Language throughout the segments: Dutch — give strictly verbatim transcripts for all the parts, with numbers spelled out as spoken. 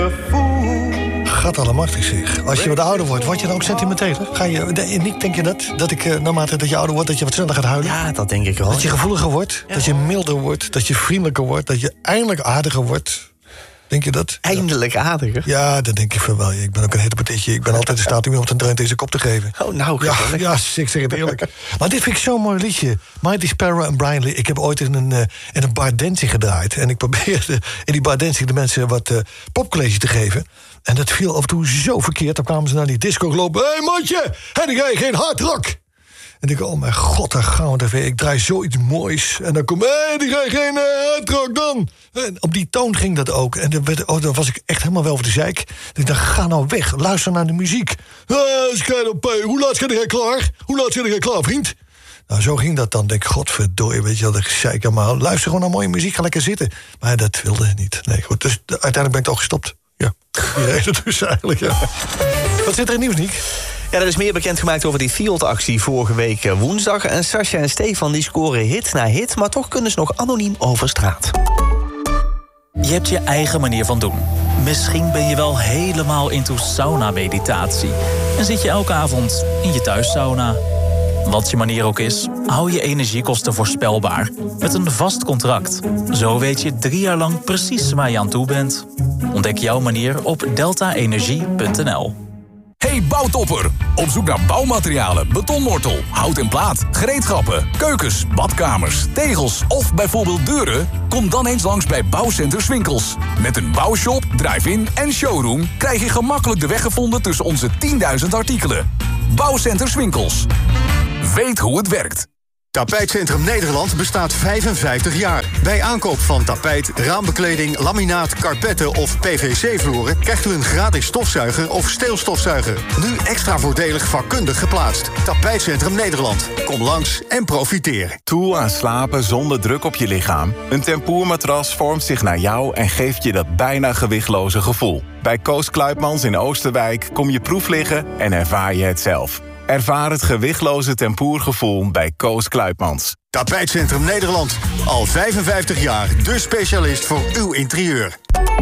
Gaat allemachtig zeg. Als je wat ouder wordt, word je dan ook sentimenteler? Ga je, Nick, denk je dat? Dat ik, naarmate dat je ouder wordt, dat je wat sneller gaat huilen? Ja, dat denk ik wel. Dat je gevoeliger wordt, ja. Dat je milder wordt, dat je vriendelijker wordt, dat je eindelijk aardiger wordt. Denk je dat? Eindelijk aardiger? Ja, dat denk ik van wel. Ik ben ook een heterpartietje. Ik ben altijd in staat om iemand een dreun in zijn kop te geven. Oh, nou, ja, ja, ik zeg het eerlijk. Maar dit vind ik zo'n mooi liedje. Mighty Sparrow en Brian Lee. Ik heb ooit in een, uh, in een bar dancing gedraaid. En ik probeerde in die bar dancing de mensen wat uh, popcollege te geven. En dat viel af en toe zo verkeerd. Dan kwamen ze naar die disco gelopen. Hé, hey, matje, heb jij geen hard rock? En ik dacht, oh mijn god, daar gaan we even. Ik draai zoiets moois. En dan kom hé, hey, die ga je geen uh, hard rock dan. En op die toon ging dat ook. En dan, werd, oh, dan was ik echt helemaal wel voor de zeik. En ik dacht, ga nou weg, luister naar de muziek. Uh, Hoe laat zijn jij klaar? Hoe laat zijn jij klaar, vriend? Nou, zo ging dat dan. Denk, godverdorie, weet je wel, dat gezeik maar. Luister gewoon naar mooie muziek, ga lekker zitten. Maar dat wilde hij niet. Nee, goed, dus uiteindelijk ben ik toch gestopt. Ja, die reden dus eigenlijk, ja. Wat zit er in nieuws, Niek? Ja, er is meer bekendgemaakt over die Field-actie vorige week woensdag. En Sascha en Stefan die scoren hit na hit, maar toch kunnen ze nog anoniem over straat. Je hebt je eigen manier van doen. Misschien ben je wel helemaal into sauna-meditatie. En zit je elke avond in je thuissauna. Wat je manier ook is, hou je energiekosten voorspelbaar. Met een vast contract. Zo weet je drie jaar lang precies waar je aan toe bent. Ontdek jouw manier op delta energie punt n l. Hey bouwtopper! Op zoek naar bouwmaterialen, betonmortel, hout en plaat, gereedschappen, keukens, badkamers, tegels of bijvoorbeeld deuren? Kom dan eens langs bij Bouwcenter Swinkels. Met een bouwshop, drive-in en showroom krijg je gemakkelijk de weg gevonden tussen onze tienduizend artikelen. Bouwcenter Swinkels. Weet hoe het werkt. Tapijtcentrum Nederland bestaat vijfenvijftig jaar. Bij aankoop van tapijt, raambekleding, laminaat, karpetten of P V C-vloeren krijgt u een gratis stofzuiger of steelstofzuiger. Nu extra voordelig vakkundig geplaatst. Tapijtcentrum Nederland. Kom langs en profiteer. Toe aan slapen zonder druk op je lichaam? Een tempoermatras vormt zich naar jou en geeft je dat bijna gewichtloze gevoel. Bij Koos Kluipmans in Oosterwijk kom je proef liggen en ervaar je het zelf. Ervaar het gewichtloze tempoergevoel bij Koos Kluipmans. Tapijtcentrum Nederland. Al vijfenvijftig jaar de specialist voor uw interieur.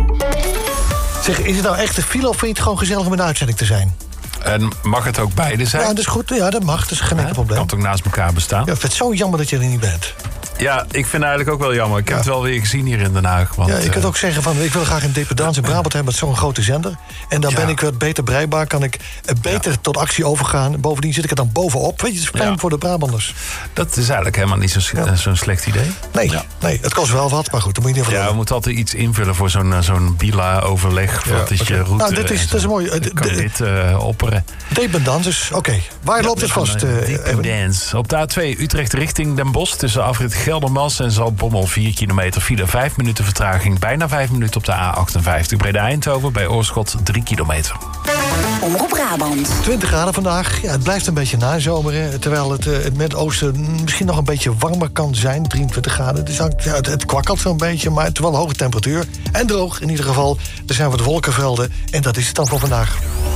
Zeg, is het nou echt een file of vind je het gewoon gezellig om in de uitzending te zijn? En mag het ook beide zijn? Ja, dat is goed. Ja, dat mag. Dat is geen enkel probleem. Kan toch naast elkaar bestaan? Ja, ik vind het zo jammer dat je er niet bent. Ja, ik vind het eigenlijk ook wel jammer. Ik ja. heb het wel weer gezien hier in Den Haag. Want, ja, je kunt ook zeggen van, ik wil graag een dependance in Brabant hebben met zo'n grote zender. En dan ja. ben ik wat beter bereikbaar, kan ik beter ja. tot actie overgaan. Bovendien zit ik er dan bovenop. Weet je, het is fijn ja. voor de Brabanders. Dat is eigenlijk helemaal niet zo'n ja. zo'n slecht idee. Nee, ja. nee, het kost wel wat, maar goed, dan moet je niet van. Ja, we moeten altijd iets invullen voor zo'n zo'n bila-overleg. Ja, wat is okay. je route? Nou, dit is, dat is mooi. Ik kan dit uh, opperen. Dependances, oké. Okay. Waar ja, loopt het vast? Uh, Dependance. Op de A twee Utrecht richting Den Bosch tussen afrit Geldermals en Zaltbommel vier kilometer file, vijf minuten vertraging, bijna vijf minuten op de A achtenvijftig. Breda-Eindhoven bij Oorschot drie kilometer. Omroep Brabant. twintig graden vandaag. Ja, het blijft een beetje nazomer, hè, terwijl het, het met het oosten misschien nog een beetje warmer kan zijn. drieëntwintig graden. Dus ja, het, het kwakkelt zo'n beetje, maar het is wel een hoge temperatuur. En droog in ieder geval. Er zijn wat wolkenvelden en dat is het dan voor vandaag.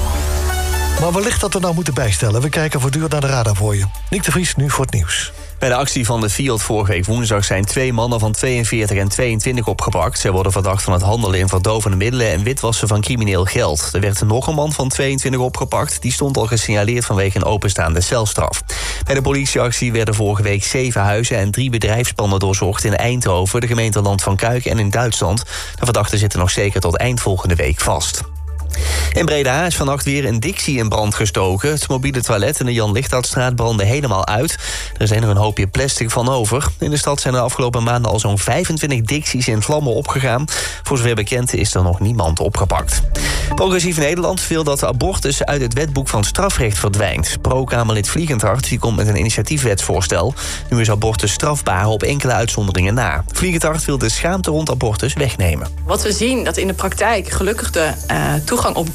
Maar wellicht dat we nou moeten bijstellen. We kijken voortdurend naar de radar voor je. Nick de Vries, nu voor het nieuws. Bij de actie van de Field vorige week woensdag zijn twee mannen van tweeënveertig en tweeëntwintig opgepakt. Zij worden verdacht van het handelen in verdovende middelen en witwassen van crimineel geld. Er werd nog een man van tweeëntwintig opgepakt. Die stond al gesignaleerd vanwege een openstaande celstraf. Bij de politieactie werden vorige week zeven huizen en drie bedrijfspanden doorzocht in Eindhoven, de gemeente Land van Kuik en in Duitsland. De verdachten zitten nog zeker tot eind volgende week vast. In Breda is vannacht weer een Dixie in brand gestoken. Het mobiele toilet in de Jan Lichthoutstraat brandde helemaal uit. Er zijn er een hoopje plastic van over. In de stad zijn de afgelopen maanden al zo'n vijfentwintig Dixies in vlammen opgegaan. Voor zover bekend is er nog niemand opgepakt. Progressief Nederland wil dat de abortus uit het wetboek van strafrecht verdwijnt. Pro-Kamerlid Vliegenthart die komt met een initiatiefwetsvoorstel. Nu is abortus strafbaar op enkele uitzonderingen na. Vliegenthart wil de schaamte rond abortus wegnemen. Wat we zien, dat in de praktijk gelukkig de uh, toegang op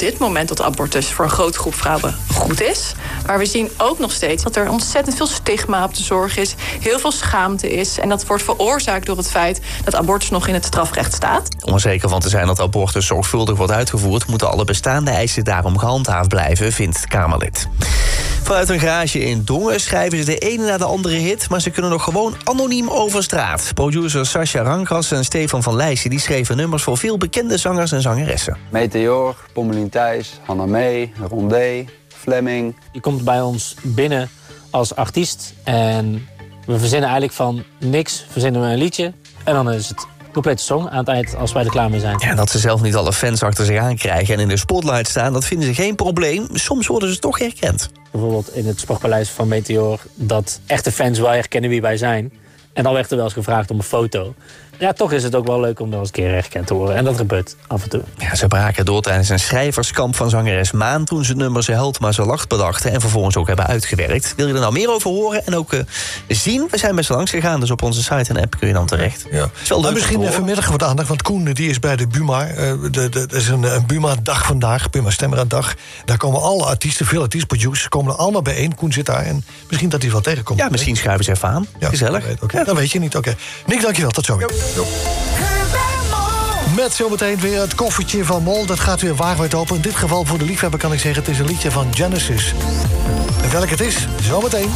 dit moment dat abortus voor een grote groep vrouwen goed is. Maar we zien ook nog steeds dat er ontzettend veel stigma op de zorg is. Heel veel schaamte is. En dat wordt veroorzaakt door het feit dat abortus nog in het strafrecht staat. Om er zeker van te zijn dat abortus zorgvuldig wordt uitgevoerd, moeten alle bestaande eisen daarom gehandhaafd blijven, vindt het Kamerlid. Vanuit een garage in Dongen schrijven ze de ene na de andere hit, maar ze kunnen nog gewoon anoniem over straat. Producers Sascha Rankras en Stefan van Leijsen die schreven nummers voor veel bekende zangers en zangeressen. Meteor, Pommelien Thijs, Hanna Mee, Rondé, Fleming. Je komt bij ons binnen als artiest en we verzinnen eigenlijk van niks, verzinnen we een liedje en dan is het complete song aan het eind als wij er klaar mee zijn. Ja, dat ze zelf niet alle fans achter zich aankrijgen en in de spotlight staan, dat vinden ze geen probleem. Soms worden ze toch herkend. Bijvoorbeeld in het Sportpaleis van Meteor, dat echte fans wel herkennen wie wij zijn. En dan werd er wel eens gevraagd om een foto. Ja, toch is het ook wel leuk om wel eens een keer herkend te worden. En dat gebeurt af en toe. Ja, ze braken door tijdens een schrijverskamp van zangeres Maan toen ze het nummer Ze huilt maar ze lacht bedachten en vervolgens ook hebben uitgewerkt. Wil je er nou meer over horen en ook uh, zien? We zijn best langs gegaan, dus op onze site en app kun je dan terecht. Ja. Maar misschien vanmiddag wat aandacht, want Koen die is bij de Buma. Uh, Er is een, een Buma-dag vandaag, Buma Stemmerdag. Daar komen alle artiesten, veel artiestproducers, komen er allemaal bijeen. Koen zit daar en misschien dat hij wel tegenkomt. Ja, misschien schuiven ze even aan. Ja, Gezellig. Dat weet, okay. ja. dat weet je niet. Oké. Okay. Nick, dankjewel. Tot zo. Met zometeen weer het koffertje van Mol. Dat gaat weer wagenwijd open. In dit geval voor de liefhebber kan ik zeggen, het is een liedje van Genesis. En welk het is, zometeen.